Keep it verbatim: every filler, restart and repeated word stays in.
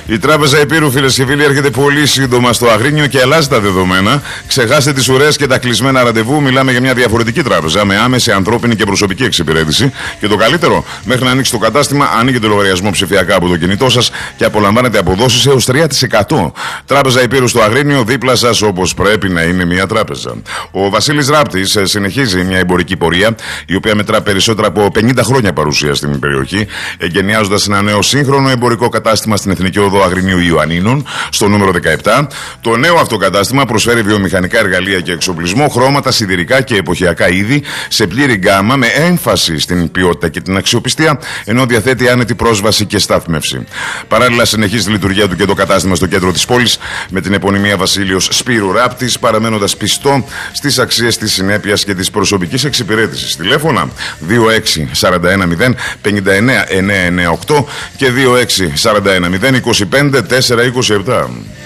Η Τράπεζα Epirou, φίλες και φίλοι, έρχεται πολύ σύντομα στο Αγρίνιο και αλλάζει τα δεδομένα. Ξεχάστε τις ουρές και τα κλεισμένα ραντεβού. Μιλάμε για μια διαφορετική τράπεζα με άμεση ανθρώπινη και προσωπική εξυπηρέτηση. Και το καλύτερο, μέχρι να ανοίξει το κατάστημα, ανοίγετε λογαριασμό ψηφιακά από το κινητό σας και απολαμβάνετε αποδόσεις έως τρία τοις εκατό. Τράπεζα Epirou στο Αγρίνιο, δίπλα σας όπως πρέπει να είναι μια τράπεζα. Ο Βασίλης Ράπτης συνεχίζει μια εμπορική πορεία, η οποία μετρά περισσότερα από πενήντα χρόνια παρουσία στην περιοχή, εγκαινιάζοντας ένα νέο σύγχρονο εμπορικό κατάστημα στην Εθνική Οδό Αγρινίου Ιωαννίνων, στο νούμερο δεκαεπτά. Το νέο αυτό κατάστημα προσφέρει βιομηχανικά εργαλεία και εξοπλισμό, χρώματα, σιδηρικά και εποχιακά είδη, σε πλήρη γκάμα, με έμφαση στην ποιότητα και την αξιοπιστία, ενώ διαθέτει άνετη πρόσβαση και στάθμευση. Παράλληλα, συνεχίζει τη λειτουργία του και το κατάστημα στο κέντρο της πόλης, με την επωνυμία Βασίλειος Σπύρου Ράπτης, παραμένοντας πιστό στις αξίες της συνέπειας και της προσωπικής εξυπηρέτησης. Τηλέφωνα δύο έξι τέσσερα ένα μηδέν πέντε εννέα εννέα εννέα οκτώ και δύο έξι τέσσερα ένα μηδέν είκοσι πέντε τέσσερα είκοσι επτά.